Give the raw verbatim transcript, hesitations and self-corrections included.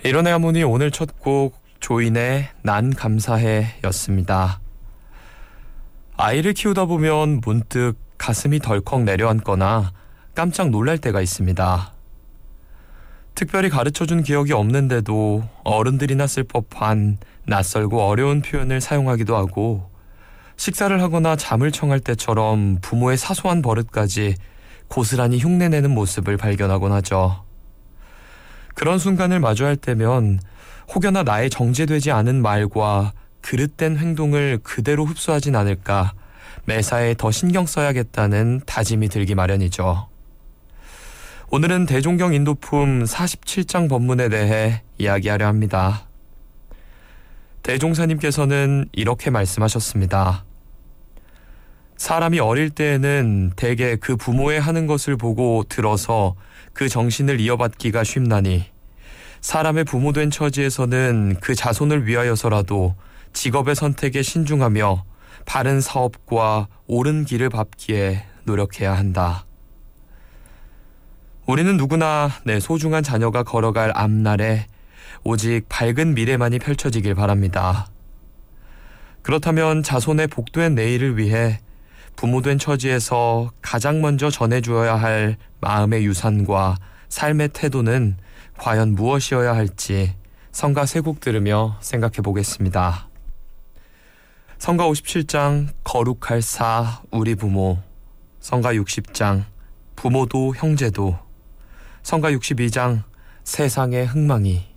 이런의 하모니 오늘 첫 곡 조인의 난 감사해 였습니다. 아이를 키우다 보면 문득 가슴이 덜컥 내려앉거나 깜짝 놀랄 때가 있습니다. 특별히 가르쳐준 기억이 없는데도 어른들이나 쓸 법한 낯설고 어려운 표현을 사용하기도 하고, 식사를 하거나 잠을 청할 때처럼 부모의 사소한 버릇까지 고스란히 흉내내는 모습을 발견하곤 하죠. 그런 순간을 마주할 때면 혹여나 나의 정제되지 않은 말과 그릇된 행동을 그대로 흡수하진 않을까 매사에 더 신경 써야겠다는 다짐이 들기 마련이죠. 오늘은 대종경 인도품 사십칠 장 법문에 대해 이야기하려 합니다. 대종사님께서는 이렇게 말씀하셨습니다. 사람이 어릴 때에는 대개 그 부모의 하는 것을 보고 들어서 그 정신을 이어받기가 쉽나니, 사람의 부모된 처지에서는 그 자손을 위하여서라도 직업의 선택에 신중하며 바른 사업과 옳은 길을 밟기에 노력해야 한다. 우리는 누구나 내 소중한 자녀가 걸어갈 앞날에 오직 밝은 미래만이 펼쳐지길 바랍니다. 그렇다면 자손의 복된 내일을 위해 부모된 처지에서 가장 먼저 전해주어야 할 마음의 유산과 삶의 태도는 과연 무엇이어야 할지 성가 세 곡 들으며 생각해 보겠습니다. 성가 오십칠 장 거룩할 사 우리 부모, 성가 육십 장 부모도 형제도, 성가 육십이 장 세상의 흥망이,